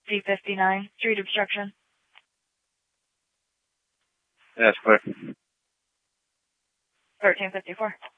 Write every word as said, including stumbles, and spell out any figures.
C fifty-nine, street obstruction. That's clear. thirteen fifty-four.